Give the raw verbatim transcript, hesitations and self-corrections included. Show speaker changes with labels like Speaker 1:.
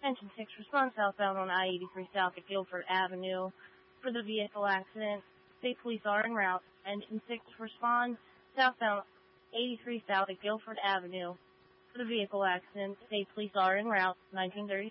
Speaker 1: Engine six, respond southbound on I eighty-three south at Guilford Avenue for the vehicle accident. State police are en route. Engine six, respond southbound eighty-three south at Guilford Avenue for the vehicle accident. State police are en route. nineteen thirty-six.